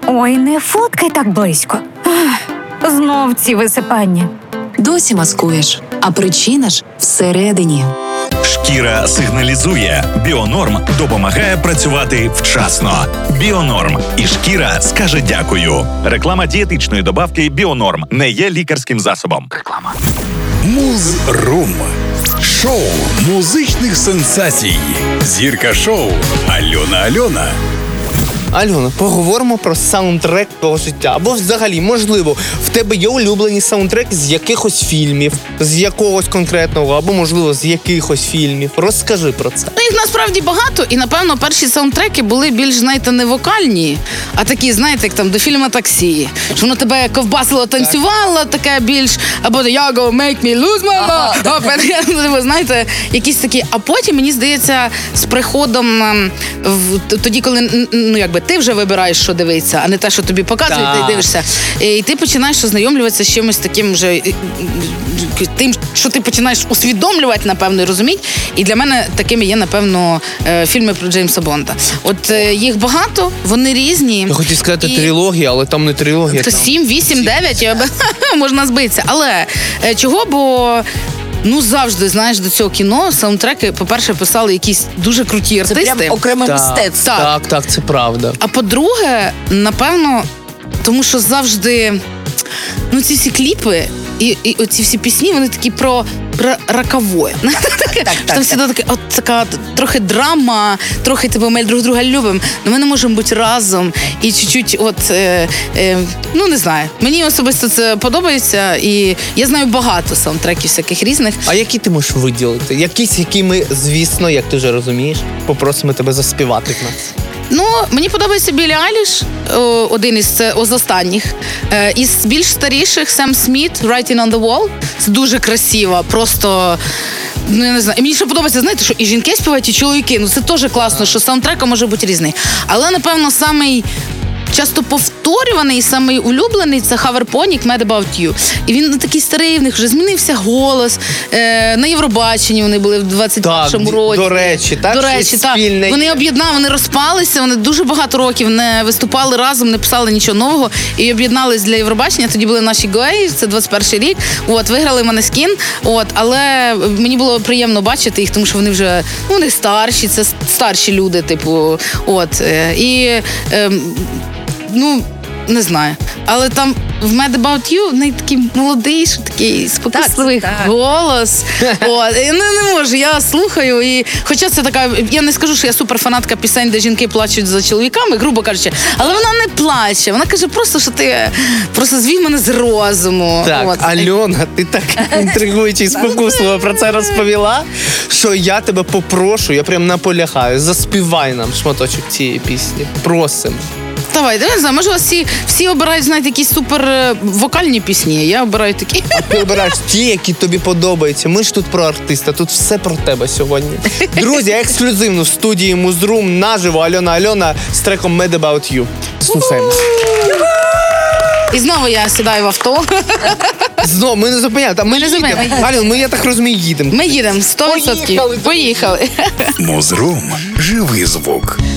Ой, не фоткай так близько. Знов ці висипання. Досі маскуєш, а причина ж всередині. Шкіра сигналізує. Біонорм допомагає працювати вчасно. Біонорм. І шкіра скаже дякую. Реклама дієтичної добавки Біонорм не є лікарським засобом. Реклама. Муз-рум. Шоу музичних сенсацій. Зірка шоу Альона. Альона, поговоримо про саундтрек твого життя. Або взагалі, можливо, в тебе є улюблені саундтреки з якихось фільмів, з якогось конкретного, або, можливо, з якихось фільмів. Розкажи про це. Їх насправді багато, і, напевно, перші саундтреки були більш, знаєте, не вокальні, а такі, знаєте, як там до фільму «Таксі». Що воно тебе ковбасило, танцювало, таке більш, або «Я go make me lose my mind», знаєте, якісь такі. А потім, мені здається, з приходом, тоді, коли, ну, якби, ти вже вибираєш, що дивитися, а не те, що тобі показують, ти дивишся. І ти починаєш ознайомлюватися з чимось таким вже, тим, що ти починаєш усвідомлювати, напевно, і розуміти. І для мене такими є, напевно, фільми про Джеймса Бонда. От їх багато, вони різні. Я хотів сказати трилогія, але там не трилогія. То 7, 8, 9, можна збитися. Але чого? Бо ну, завжди, знаєш, до цього кіно саундтреки, по-перше, писали якісь дуже круті артисти. Це прям окреме мистецтво. Так, це правда. А по-друге, напевно, тому що завжди, ну, ці всі кліпи і оці всі пісні, вони такі про раковое. Там всегда така трохи драма, трохи типу ми друг друга любимо, але ми не можемо бути разом. І чуть-чуть ну не знаю, мені особисто це подобається, і я знаю багато саундтреків всяких різних. А які ти можеш виділити? Якісь, які ми, звісно, як ти вже розумієш, попросимо тебе заспівати в нас. Ну, мені подобається Біллі Айліш, один із останніх. Із більш старіших Сем Сміт, Writing on the Wall. Це дуже красиво, просто, ну, я не знаю. І мені ще подобається, знаєте, що і жінки співають, і чоловіки. Ну, це теж класно, що саундтрек може бути різний. Але, напевно, самий часто повторюваний, самий улюблений – це Хаверпонік «Mad About You». І він такий старий, в них вже змінився голос. На Євробаченні вони були в 21-му році. До речі, так? Вони об'єднали, вони розпалися, вони дуже багато років не виступали разом, не писали нічого нового. І об'єднались для Євробачення. Тоді були наші Гоеї, це 21-й рік. Виграли Måneskin. Але мені було приємно бачити їх, тому що вони вже, ну, вони старші, це старші люди, типу. Ну, не знаю. Але там в «Mad About You» в неї такий молодий, такий спокусливий голос. Я не можу, я слухаю. І хоча це така, я не скажу, що я суперфанатка пісень, де жінки плачуть за чоловіками, грубо кажучи, але вона не плаче. Вона каже просто, що ти просто звів мене з розуму. Так, Альона, ти так інтригуючи і спокусливо про це розповіла, що я тебе попрошу, я прям наполягаю, заспівай нам шматочок цієї пісні. Просимо. Давай, я не знаю, може всі обирають, знаєте, якісь супер вокальні пісні, я обираю такі. А ти обираєш ті, які тобі подобаються. Ми ж тут про артиста, тут все про тебе сьогодні. Друзі, ексклюзивно в студії Муз-рум наживо Альона з треком «Mad About You». Слухаємо. І знову я сідаю в авто. Знову, ми не зупиняємо. Ми не їдемо. Альон, я так розумію, їдемо. Ми їдемо, 100%. Поїхали. Муз-рум. Живий звук.